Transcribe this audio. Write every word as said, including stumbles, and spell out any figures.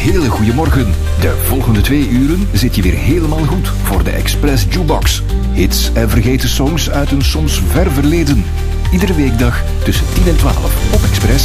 hele goede morgen. De volgende twee uren zit je weer helemaal goed voor de Express Jukebox. Hits en vergeten songs uit een soms ver verleden. Iedere weekdag tussen tien en twaalf op Express.